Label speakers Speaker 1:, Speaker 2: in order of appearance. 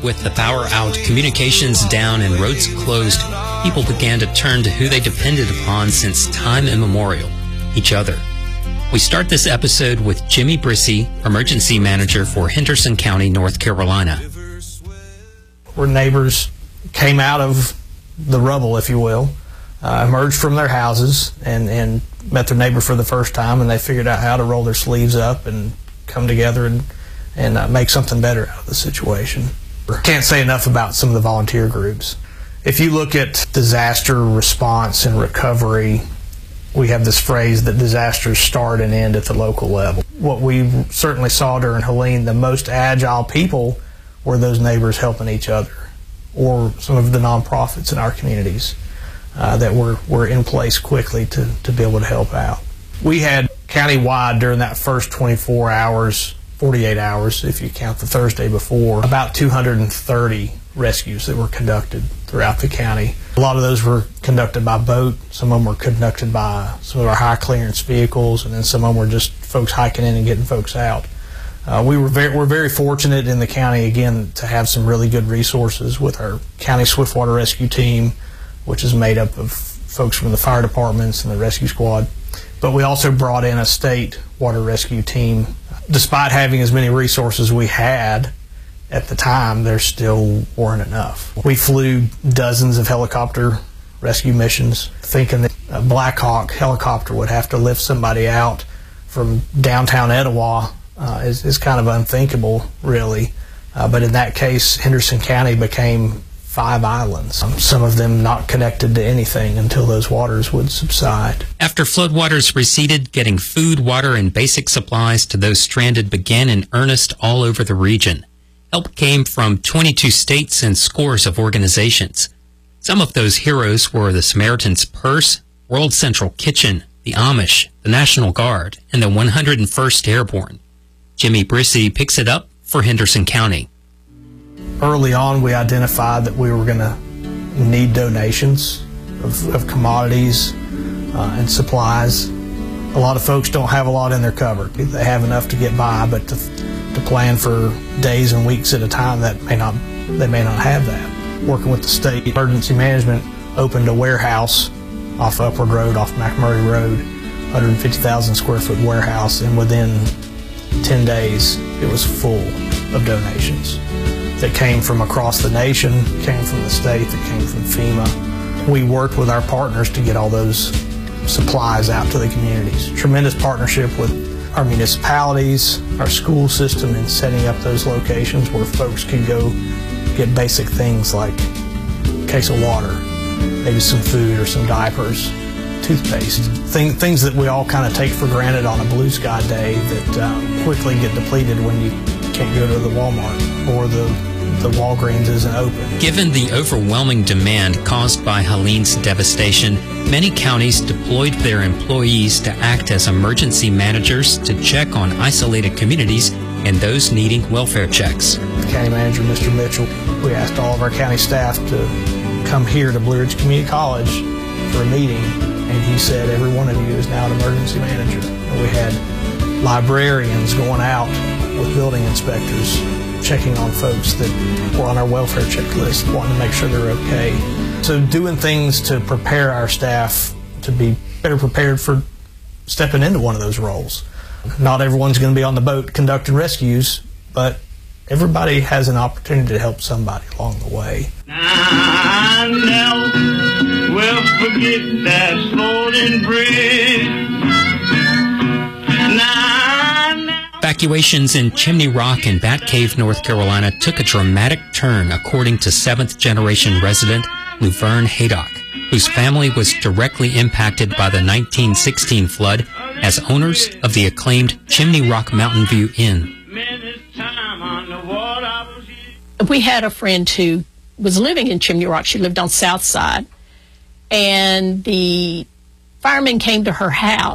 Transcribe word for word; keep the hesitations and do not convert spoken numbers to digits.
Speaker 1: With the power out, communications down, and roads closed, people began to turn to who they depended upon since time immemorial, each other. We start this episode with Jimmy Brissy, Emergency Manager for Henderson County, North Carolina.
Speaker 2: Where neighbors came out of the rubble, if you will, uh, emerged from their houses and, and met their neighbor for the first time, and they figured out how to roll their sleeves up and come together and, and uh, make something better out of the situation. Can't say enough about some of the volunteer groups. If you look at disaster response and recovery, we have this phrase that disasters start and end at the local level. What we certainly saw during Helene, the most agile people were those neighbors helping each other, or some of the nonprofits in our communities uh, that were, were in place quickly to, to be able to help out. We had countywide during that first twenty-four hours, forty-eight hours if you count the Thursday before, about two hundred thirty rescues that were conducted throughout the county. A lot of those were conducted by boat, some of them were conducted by some of our high clearance vehicles, and then some of them were just folks hiking in and getting folks out. Uh, we were very, we're very fortunate in the county, again, to have some really good resources with our county swiftwater rescue team, which is made up of folks from the fire departments and the rescue squad. But we also brought in a state water rescue team. Despite having as many resources we had at the time, there still weren't enough. We flew dozens of helicopter rescue missions, thinking that a Black Hawk helicopter would have to lift somebody out from downtown Etowah uh, is, is kind of unthinkable, really. Uh, but in that case, Henderson County became five islands, um, some of them not connected to anything until those waters would subside.
Speaker 1: After floodwaters receded, getting food, water, and basic supplies to those stranded began in earnest all over the region. Help came from twenty-two states and scores of organizations. Some of those heroes were the Samaritan's Purse, World Central Kitchen, the Amish, the National Guard, and the one hundred first Airborne. Jimmy Brissy picks it up for Henderson County.
Speaker 2: Early on, we identified that we were going to need donations of, of commodities uh, and supplies. A lot of folks don't have a lot in their cupboard. They have enough to get by, but to, to plan for days and weeks at a time, that may not, they may not have that. Working with the state emergency management, opened a warehouse off Upward Road, off McMurray Road, one hundred fifty thousand square foot warehouse, and within ten days, it was full of donations that came from across the nation, came from the state, that came from FEMA. We worked with our partners to get all those supplies out to the communities. Tremendous partnership with our municipalities, our school system in setting up those locations where folks could go get basic things like a case of water, maybe some food or some diapers, toothpaste, Thing, things that we all kind of take for granted on a blue sky day that uh, quickly get depleted when you can't go to the Walmart or the the Walgreens isn't open.
Speaker 1: Given the overwhelming demand caused by Helene's devastation, many counties deployed their employees to act as emergency managers to check on isolated communities and those needing welfare checks.
Speaker 2: The county manager, Mister Mitchell, we asked all of our county staff to come here to Blue Ridge Community College for a meeting, and he said every one of you is now an emergency manager. And we had librarians going out with building inspectors, checking on folks that were on our welfare checklist, wanting to make sure they're okay. So doing things to prepare our staff to be better prepared for stepping into one of those roles. Not everyone's going to be on the boat conducting rescues, but everybody has an opportunity to help somebody along the way.
Speaker 3: I never will forget that floating bridge.
Speaker 1: Evacuations in Chimney Rock and Bat Cave, North Carolina took a dramatic turn, according to seventh-generation resident Luverne Haydock, whose family was directly impacted by the nineteen sixteen flood as owners of the acclaimed Chimney Rock Mountain View Inn.
Speaker 4: We had a friend who was living in Chimney Rock. She lived on South Side, and the firemen came to her house